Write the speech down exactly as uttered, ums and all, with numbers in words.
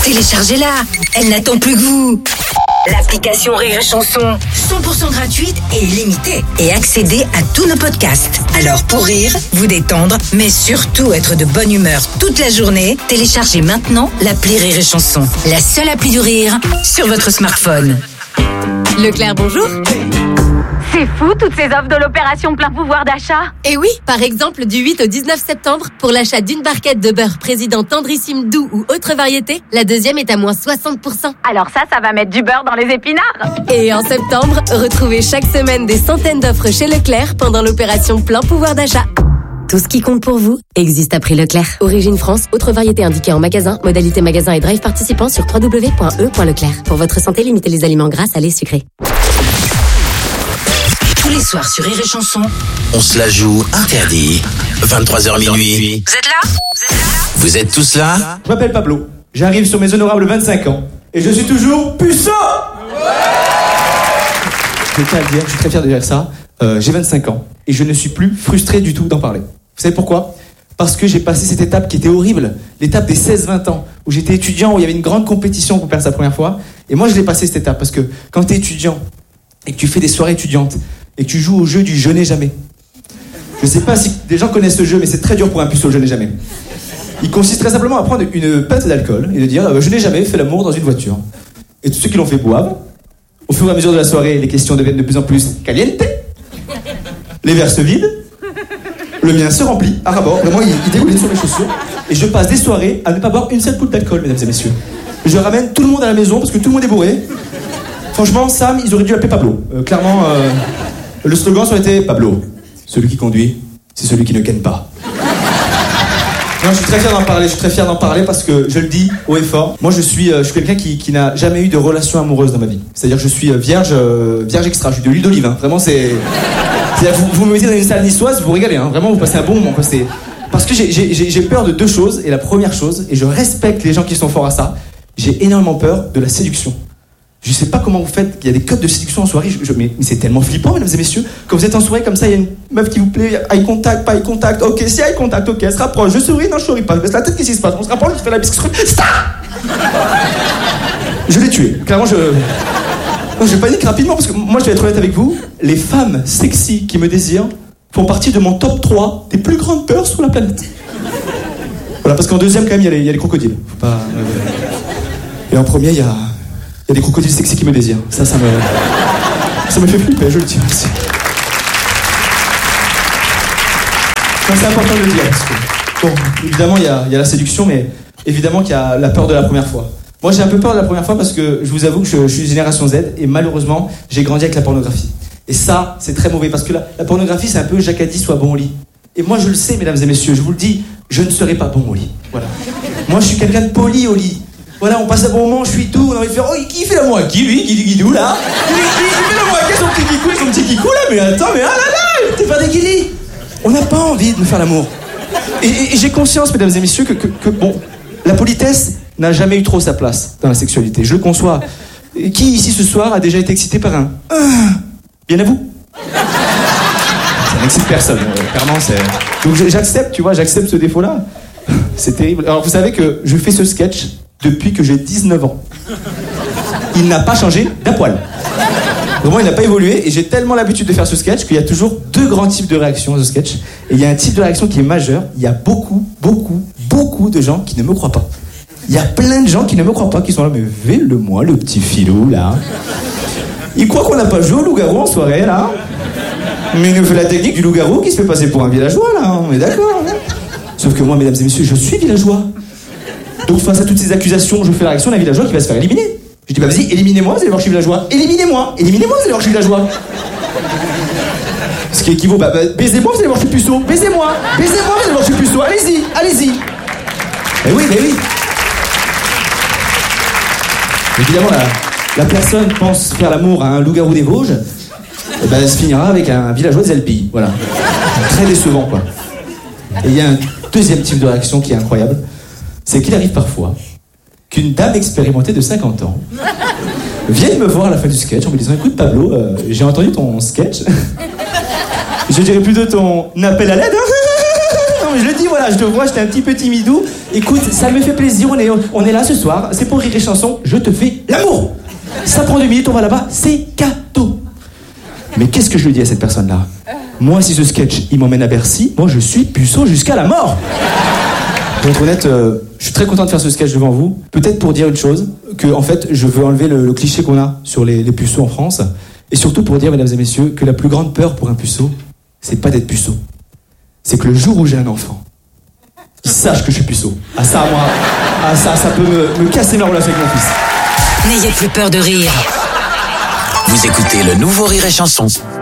Téléchargez-la, elle n'attend plus que vous. L'application Rire et Chanson, cent pour cent gratuite et illimitée. Et accédez à tous nos podcasts. Alors pour rire, vous détendre, mais surtout être de bonne humeur toute la journée, téléchargez maintenant l'appli Rire et Chanson. La seule appli du rire sur votre smartphone. Leclerc, bonjour. C'est fou, toutes ces offres de l'opération plein pouvoir d'achat. Et oui, par exemple, du huit au dix-neuf septembre, pour l'achat d'une barquette de beurre président tendrissime doux ou autre variété, la deuxième est à moins soixante pour cent. Alors ça, ça va mettre du beurre dans les épinards. Et en septembre, retrouvez chaque semaine des centaines d'offres chez Leclerc pendant l'opération plein pouvoir d'achat. Tout ce qui compte pour vous existe à prix Leclerc. Origine France, autre variété indiquée en magasin, modalité magasin et drive participant sur w w w point e point leclerc. Pour votre santé, limitez les aliments gras, salés, sucrés. Tous les soirs sur Rire et Chanson, on se la joue interdit. vingt-trois heures minuit. Vous êtes là ? Vous êtes là ? Vous êtes tous là ? Je m'appelle Pablo, j'arrive sur mes honorables vingt-cinq ans et je suis toujours puceau. Je tiens à le dire, je suis très fier de dire ça. Euh, j'ai vingt-cinq ans et je ne suis plus frustré du tout d'en parler. Vous savez pourquoi ? Parce que j'ai passé cette étape qui était horrible, l'étape des seize vingt ans, où j'étais étudiant, où il y avait une grande compétition pour faire sa première fois. Et moi, je l'ai passé cette étape parce que quand tu es étudiant et que tu fais des soirées étudiantes et que tu joues au jeu du je n'ai jamais. Je sais pas si des gens connaissent ce jeu, mais c'est très dur pour un puceau, je n'ai jamais. Il consiste très simplement à prendre une pinte d'alcool et de dire euh, je n'ai jamais fait l'amour dans une voiture. Et tous ceux qui l'ont fait boivent. Au fur et à mesure de la soirée, les questions deviennent de plus en plus caliente. Les verres se vident. Le mien se remplit à rabord. Vraiment, il, il dégoulait sur mes chaussures. Et je passe des soirées à ne pas boire une seule goutte d'alcool, mesdames et messieurs. Je ramène tout le monde à la maison parce que tout le monde est bourré. Franchement, Sam, ils auraient dû l'appeler Pablo. Euh, clairement, euh, le slogan ça aurait été Pablo. Celui qui conduit, c'est celui qui ne ken pas. Non, je suis très fier d'en parler. Je suis très fier d'en parler parce que je le dis haut et fort. Moi, je suis, euh, je suis quelqu'un qui, qui n'a jamais eu de relation amoureuse dans ma vie. C'est-à-dire que je suis euh, vierge, euh, vierge extra. Je suis de l'huile d'olive. Hein. Vraiment, c'est. C'est-à-dire, vous, vous me mettez dans une salle niçoise, vous vous régalez. Hein. Vraiment, vous passez un bon moment. Quoi. C'est... Parce que j'ai, j'ai, j'ai peur de deux choses. Et la première chose, et je respecte les gens qui sont forts à ça, j'ai énormément peur de la séduction. Je sais pas comment vous faites, il y a des codes de séduction en soirée, je, je, mais, mais c'est tellement flippant, mesdames et messieurs. Quand vous êtes en soirée comme ça, il y a une meuf qui vous plaît, eye contact, pas eye contact, ok, si eye contact, ok, elle se rapproche, je souris, non je souris pas, je baisse la tête, qu'est-ce qui se passe ? On se rapproche, je fais la biscuit, stop ! Je l'ai tué, clairement je... Non, je panique rapidement parce que moi je vais être honnête avec vous, les femmes sexy qui me désirent font partie de mon top trois des plus grandes peurs sur la planète. Voilà, parce qu'en deuxième quand même, il y a les, il y a les crocodiles. Faut pas... Euh... Et en premier, il y a... Il y a des crocodiles sexy qui me désirent. Ça, ça me... Ça me fait flipper, je le dis. Merci. Non, c'est important de le dire. Parce que, bon, évidemment, il y a, il y a la séduction, mais évidemment qu'il y a la peur de la première fois. Moi, j'ai un peu peur de la première fois parce que je vous avoue que je, je suis génération Z et malheureusement, j'ai grandi avec la pornographie. Et ça, c'est très mauvais parce que la, la pornographie, c'est un peu Jacques a dit, sois bon au lit. Et moi, je le sais, mesdames et messieurs, je vous le dis, je ne serai pas bon au lit. Voilà. Moi, je suis quelqu'un de poli au lit. Voilà, on passe un bon moment, je suis doux, on a envie de faire, oh, qui fait l'amour à qui, lui, Guidou Guidou, là Qui, qui, qui fait l'amour à qui, son petit kikou, son petit kikou, là Mais attends, mais ah là là, t'es pas des guilis. On n'a pas envie de me faire l'amour. Et, et, et j'ai conscience, mesdames et messieurs, que, que, que, bon, la politesse n'a jamais eu trop sa place dans la sexualité, je le conçois. Et qui, ici, ce soir, a déjà été excité par un ah, bien à vous Ça n'excite personne, euh, clairement, c'est... Donc j'accepte, tu vois, j'accepte ce défaut-là. C'est terrible. Alors, vous savez que je fais ce sketch depuis que j'ai dix-neuf ans. Il n'a pas changé d'un poil. Vraiment, il n'a pas évolué. Et j'ai tellement l'habitude de faire ce sketch qu'il y a toujours deux grands types de réactions à ce sketch. Et il y a un type de réaction qui est majeur. Il y a beaucoup, beaucoup, beaucoup de gens qui ne me croient pas. Il y a plein de gens qui ne me croient pas, qui sont là, mais vele-moi, le petit filou, là. Il croit qu'on n'a pas joué au loup-garou en soirée, là. Mais il nous fait la technique du loup-garou qui se fait passer pour un villageois, là. On est d'accord, hein. Sauf que moi, mesdames et messieurs, je suis villageois. Donc face à toutes ces accusations, je fais la réaction d'un villageois qui va se faire éliminer. Je dis bah vas-y, éliminez-moi, vous allez voir que je suis villageois. Éliminez-moi, éliminez-moi, vous allez voir que je suis villageois. Ce qui équivaut, bah, bah baisez-moi, vous allez voir que je suis puceau. Baisez-moi, baisez-moi, vous allez voir que je suis puceau. Allez-y, allez-y. Eh oui, mais oui. Évidemment, la, la personne pense faire l'amour à un loup-garou des Vosges, et bah, elle se finira avec un villageois des Alpilles. Voilà. Très décevant, quoi. Et il y a un deuxième type de réaction qui est incroyable. C'est qu'il arrive parfois qu'une dame expérimentée de cinquante ans vienne me voir à la fin du sketch en me disant « Écoute Pablo, euh, j'ai entendu ton sketch. Je dirais plutôt ton appel à l'aide. » Non mais je le dis, voilà, je te vois, j'étais un petit peu timidou. Écoute, ça me fait plaisir, on est, on est là ce soir, c'est pour Rire et Chanson, je te fais l'amour. Ça prend deux minutes, on va là-bas, c'est cadeau. Mais qu'est-ce que je lui dis à cette personne-là? Moi, si ce sketch, il m'emmène à Bercy, moi je suis puceau jusqu'à la mort. Pour être honnête, euh, je suis très content de faire ce sketch devant vous. Peut-être pour dire une chose, que en fait, je veux enlever le, le cliché qu'on a sur les, les puceaux en France. Et surtout pour dire, mesdames et messieurs, que la plus grande peur pour un puceau, c'est pas d'être puceau. C'est que le jour où j'ai un enfant, il sache que je suis puceau. Ah ça, moi, ah ça, ça peut me, me casser ma relation avec mon fils. N'ayez plus peur de rire. Vous écoutez le nouveau Rire et Chanson.